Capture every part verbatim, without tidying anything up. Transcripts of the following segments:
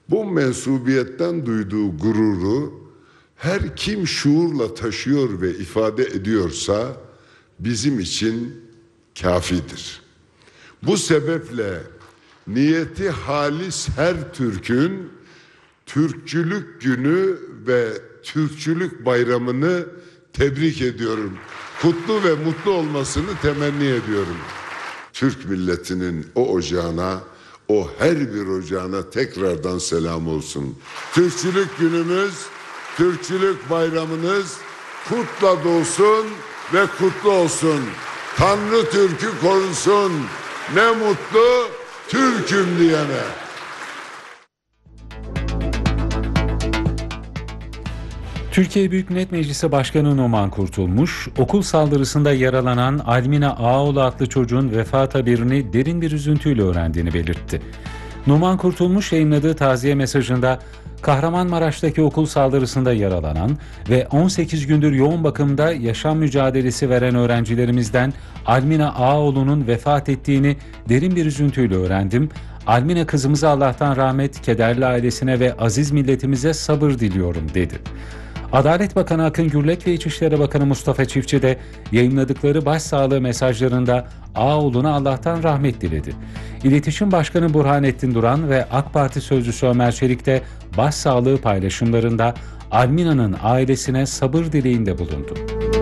Bu mensubiyetten duyduğu gururu her kim şuurla taşıyor ve ifade ediyorsa bizim için kafidir. Bu sebeple niyeti halis her Türk'ün Türkçülük günü ve Türkçülük bayramını tebrik ediyorum. Kutlu ve mutlu olmasını temenni ediyorum. Türk milletinin o ocağına, o her bir ocağına tekrardan selam olsun. Türkçülük günümüz, Türkçülük bayramınız kutla dolsun ve kutlu olsun. Tanrı Türk'ü korusun. Ne mutlu Türk'üm diyene. Türkiye Büyük Millet Meclisi Başkanı Numan Kurtulmuş, okul saldırısında yaralanan Almina Ağaoğlu adlı çocuğun vefat haberini derin bir üzüntüyle öğrendiğini belirtti. Numan Kurtulmuş yayınladığı taziye mesajında, Kahramanmaraş'taki okul saldırısında yaralanan ve on sekiz gündür yoğun bakımda yaşam mücadelesi veren öğrencilerimizden Almina Ağaoğlu'nun vefat ettiğini derin bir üzüntüyle öğrendim. Almina kızımıza Allah'tan rahmet, kederli ailesine ve aziz milletimize sabır diliyorum dedi. Adalet Bakanı Akın Gürlek ve İçişleri Bakanı Mustafa Çiftçi de yayınladıkları başsağlığı mesajlarında Ağaoğlu'na Allah'tan rahmet diledi. İletişim Başkanı Burhanettin Duran ve AK Parti Sözcüsü Ömer Çelik de başsağlığı paylaşımlarında Almina'nın ailesine sabır dileğinde bulundu.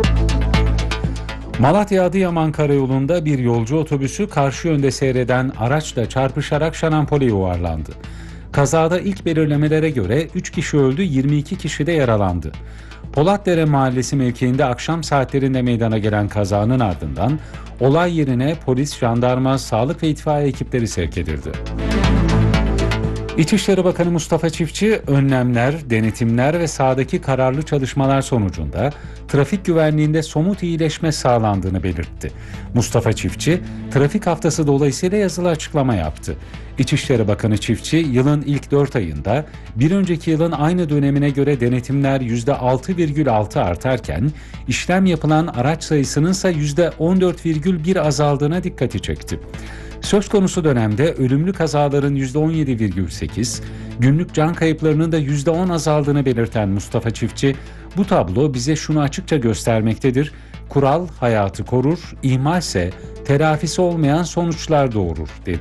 Malatya-Adıyaman Karayolu'nda bir yolcu otobüsü karşı yönde seyreden araçla çarpışarak Şanampole yuvarlandı. Kazada ilk belirlemelere göre üç kişi öldü, yirmi iki kişi de yaralandı. Polatdere Mahallesi mevkiinde akşam saatlerinde meydana gelen kazanın ardından olay yerine polis, jandarma, sağlık ve itfaiye ekipleri sevk edildi. İçişleri Bakanı Mustafa Çiftçi, önlemler, denetimler ve sahadaki kararlı çalışmalar sonucunda trafik güvenliğinde somut iyileşme sağlandığını belirtti. Mustafa Çiftçi, trafik haftası dolayısıyla yazılı açıklama yaptı. İçişleri Bakanı Çiftçi, yılın ilk dört ayında bir önceki yılın aynı dönemine göre denetimler yüzde altı virgül altı artarken, işlem yapılan araç sayısının ise yüzde on dört virgül bir azaldığına dikkati çekti. Söz konusu dönemde ölümlü kazaların yüzde on yedi virgül sekiz, günlük can kayıplarının da yüzde on azaldığını belirten Mustafa Çiftçi, bu tablo bize şunu açıkça göstermektedir: kural hayatı korur, ihmalse telafisi olmayan sonuçlar doğurur, dedi.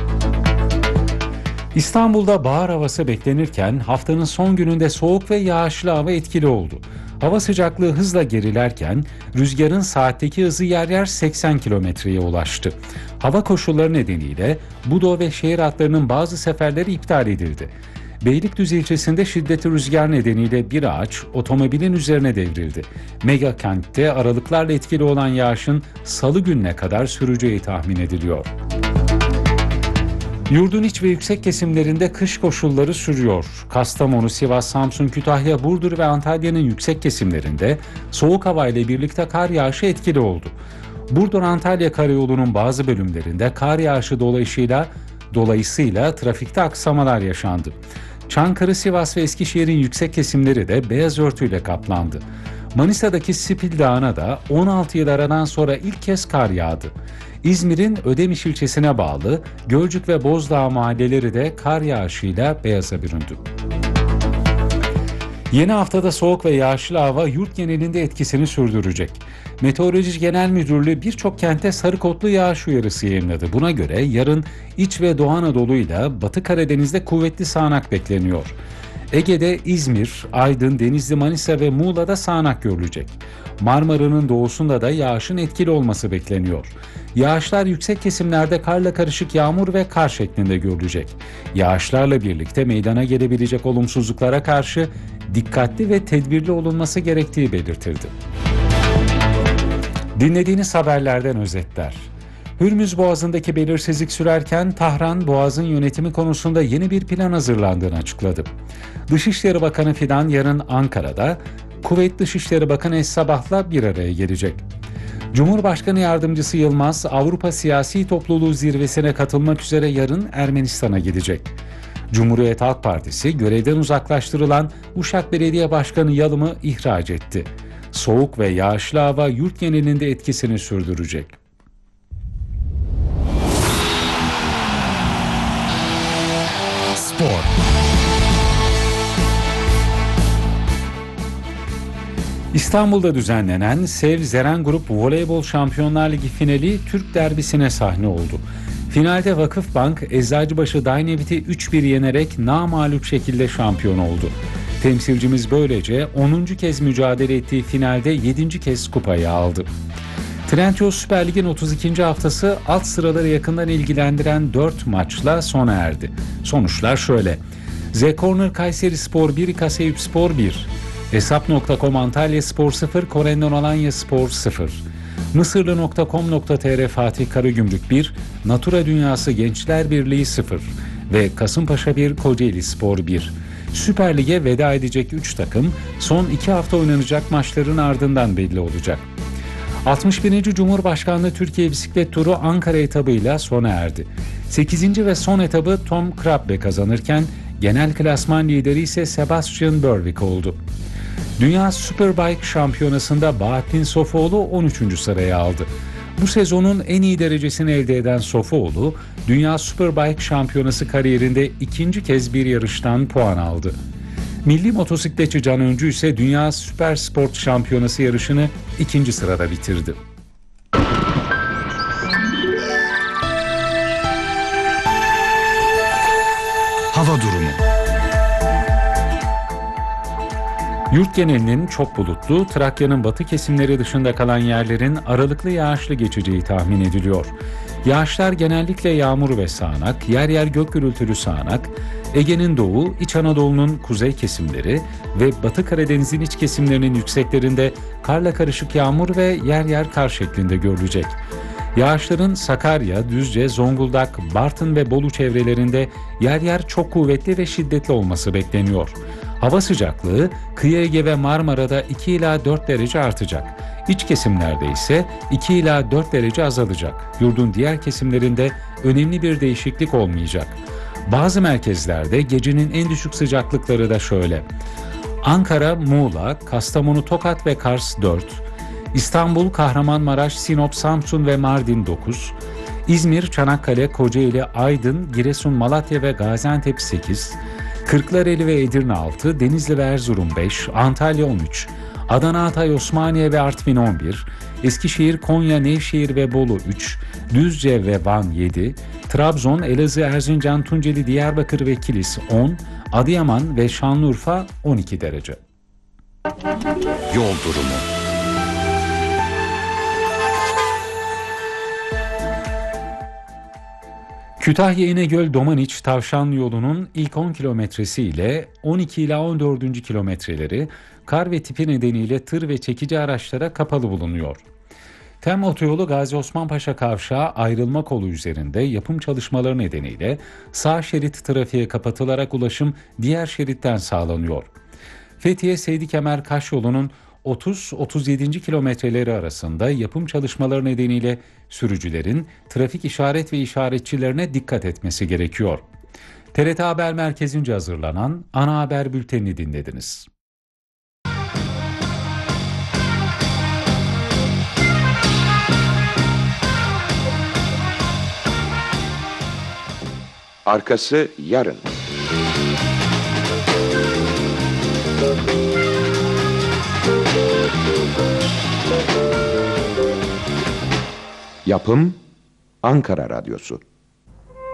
İstanbul'da bahar havası beklenirken haftanın son gününde soğuk ve yağışlı hava etkili oldu. Hava sıcaklığı hızla gerilerken rüzgarın saatteki hızı yer yer seksen kilometreye ulaştı. Hava koşulları nedeniyle Budo ve şehir hatlarının bazı seferleri iptal edildi. Beylikdüzü ilçesinde şiddetli rüzgar nedeniyle bir ağaç otomobilin üzerine devrildi. Mega kentte aralıklarla etkili olan yağışın salı gününe kadar süreceği tahmin ediliyor. Yurdun iç ve yüksek kesimlerinde kış koşulları sürüyor. Kastamonu, Sivas, Samsun, Kütahya, Burdur ve Antalya'nın yüksek kesimlerinde soğuk hava ile birlikte kar yağışı etkili oldu. Burdur-Antalya Karayolu'nun bazı bölümlerinde kar yağışı dolayısıyla, dolayısıyla trafikte aksamalar yaşandı. Çankırı, Sivas ve Eskişehir'in yüksek kesimleri de beyaz örtüyle kaplandı. Manisa'daki Sipil Dağı'na da on altı yıl aradan sonra ilk kez kar yağdı. İzmir'in Ödemiş ilçesine bağlı Gölcük ve Bozdağ mahalleleri de kar yağışıyla beyaza büründü. Yeni haftada soğuk ve yağışlı hava yurt genelinde etkisini sürdürecek. Meteoroloji Genel Müdürlüğü birçok kente sarı kodlu yağış uyarısı yayınladı. Buna göre yarın İç ve Doğu Anadolu ile Batı Karadeniz'de kuvvetli sağanak bekleniyor. Ege'de İzmir, Aydın, Denizli, Manisa ve Muğla'da sağanak görülecek. Marmara'nın doğusunda da yağışın etkili olması bekleniyor. Yağışlar yüksek kesimlerde karla karışık yağmur ve kar şeklinde görülecek. Yağışlarla birlikte meydana gelebilecek olumsuzluklara karşı dikkatli ve tedbirli olunması gerektiği belirtildi. Dinlediğiniz haberlerden özetler. Hürmüz Boğazı'ndaki belirsizlik sürerken Tahran, Boğaz'ın yönetimi konusunda yeni bir plan hazırlandığını açıkladı. Dışişleri Bakanı Fidan yarın Ankara'da, Kuveyt Dışişleri Bakanı Es-Sabah'la bir araya gelecek. Cumhurbaşkanı Yardımcısı Yılmaz, Avrupa Siyasi Topluluğu zirvesine katılmak üzere yarın Ermenistan'a gidecek. Cumhuriyet Halk Partisi görevden uzaklaştırılan Uşak Belediye Başkanı Yalım'ı ihraç etti. Soğuk ve yağışlı hava yurt genelinde etkisini sürdürecek. Spor. İstanbul'da düzenlenen Sev Zeren Grup Voleybol Şampiyonlar Ligi finali Türk derbisine sahne oldu. Finalde Vakıfbank, Eczacıbaşı Dynavit'i üç bir yenerek namağlup şekilde şampiyon oldu. Temsilcimiz böylece onuncu kez mücadele ettiği finalde yedinci kez kupayı aldı. Trendyol Süper Lig'in otuz ikinci haftası alt sıraları yakından ilgilendiren dört maçla sona erdi. Sonuçlar şöyle: Z-Corner Kayserispor bir, Kaseyüpspor bir, Hesap nokta com Antalyaspor sıfır, Korendon Alanyaspor sıfır, Mısırlı nokta com nokta tr Fatih Karagümrük bir, Natura Dünyası Gençler Birliği sıfır ve Kasımpaşa bir, Kocaelispor bir. Süper Lig'e veda edecek üç takım son iki hafta oynanacak maçların ardından belli olacak. altmış birinci Cumhurbaşkanlığı Türkiye Bisiklet Turu Ankara etabıyla sona erdi. sekizinci ve son etabı Tom Krabbe kazanırken genel klasman lideri ise Sebastian Berwick oldu. Dünya Superbike Şampiyonası'nda Bahattin Sofuoğlu on üçüncü sırayı aldı. Bu sezonun en iyi derecesini elde eden Sofuoğlu, Dünya Superbike Şampiyonası kariyerinde ikinci kez bir yarıştan puan aldı. Milli motosikletçi Can Öncü ise Dünya Süper Sport Şampiyonası yarışını ikinci sırada bitirdi. Hava durumu. Yurt genelinin çok bulutlu, Trakya'nın batı kesimleri dışında kalan yerlerin aralıklı yağışlı geçeceği tahmin ediliyor. Yağışlar genellikle yağmur ve sağanak, yer yer gök gürültülü sağanak, Ege'nin doğu, İç Anadolu'nun kuzey kesimleri ve Batı Karadeniz'in iç kesimlerinin yükseklerinde karla karışık yağmur ve yer yer kar şeklinde görülecek. Yağışların Sakarya, Düzce, Zonguldak, Bartın ve Bolu çevrelerinde yer yer çok kuvvetli ve şiddetli olması bekleniyor. Hava sıcaklığı kıyı Ege ve Marmara'da iki ila dört derece artacak. İç kesimlerde ise iki ila dört derece azalacak. Yurdun diğer kesimlerinde önemli bir değişiklik olmayacak. Bazı merkezlerde gecenin en düşük sıcaklıkları da şöyle: Ankara, Muğla, Kastamonu, Tokat ve Kars dört, İstanbul, Kahramanmaraş, Sinop, Samsun ve Mardin dokuz, İzmir, Çanakkale, Kocaeli, Aydın, Giresun, Malatya ve Gaziantep sekiz, Kırklareli ve Edirne altı, Denizli ve Erzurum beş, Antalya on üç, Adana, Hatay, Osmaniye ve Artvin on bir, Eskişehir, Konya, Nevşehir ve Bolu üç, Düzce ve Van yedi, Trabzon, Elazığ, Erzincan, Tunceli, Diyarbakır ve Kilis on, Adıyaman ve Şanlıurfa on iki derece. Yol durumu. Kütahya İnegöl Domaniç Tavşan yolunun ilk on kilometresi ile on iki ila on dördüncü kilometreleri kar ve tipi nedeniyle tır ve çekici araçlara kapalı bulunuyor. Tem otoyolu Gazi Osman Paşa Kavşağı ayrılma kolu üzerinde yapım çalışmaları nedeniyle sağ şerit trafiğe kapatılarak ulaşım diğer şeritten sağlanıyor. Fethiye Seydi Kemer Kaş yolunun otuz otuz yedinci kilometreleri arasında yapım çalışmaları nedeniyle sürücülerin trafik işaret ve işaretçilerine dikkat etmesi gerekiyor. T R T Haber Merkezi'nce hazırlanan ana haber bültenini dinlediniz. Arkası yarın. Yapım Ankara Radyosu.